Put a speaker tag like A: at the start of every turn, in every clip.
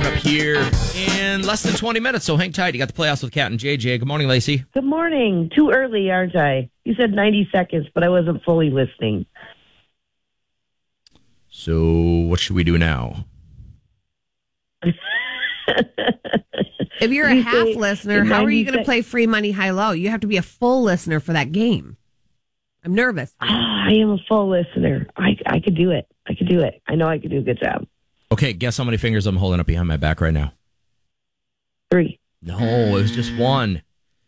A: coming up here in less than 20 minutes, so hang tight. You got the playoffs with Kat and JJ. Good morning, Lacey.
B: Good morning. Too early, aren't I? You said 90 seconds, but I wasn't fully listening.
A: So what should we do now?
C: If you're a half listener, how are you going to play free money high-low? You have to be a full listener for that game. I'm nervous.
B: I am a full listener. I could do it. I know I could do a good job.
A: Okay, guess how many fingers I'm holding up behind my back right now?
B: 3.
A: No, it was just 1.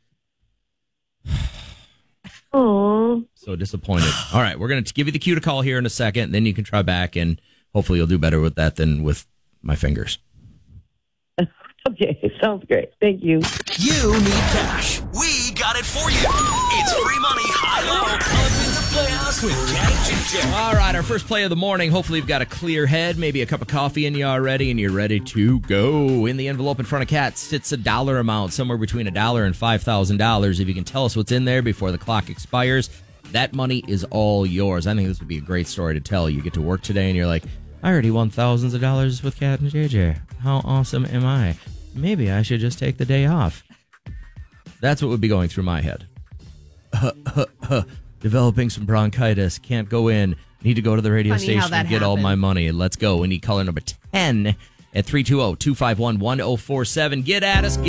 B: Oh.
A: So disappointed. All right, we're going to give you the cue to call here in a second. Then you can try back, and hopefully you'll do better with that than with my fingers.
B: Okay, sounds great. Thank you.
D: You need cash. We got it for you. It's free money high-low up in the playoffs with Kat and JJ.
A: All right, our first play of the morning. Hopefully you've got a clear head, maybe a cup of coffee in you already, and you're ready to go. In the envelope in front of Kat sits a dollar amount, somewhere between $1 and $5,000. If you can tell us what's in there before the clock expires, that money is all yours. I think this would be a great story to tell. You get to work today, and you're like, I already won thousands of dollars with Kat and JJ. How awesome am I? Maybe I should just take the day off. That's what would be going through my head. Developing some bronchitis. Can't go in. Need to go to the radio station and get all my money. Let's go. We need caller number 10 at 320-251-1047. Get at us.